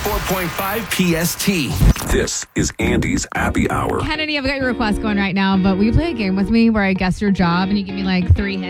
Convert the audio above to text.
94.5 PST. This is Andy's Happy Hour. Kennedy, I've got your request going right now, but will you play a game with me where I guess your job and you give me like 3 hints?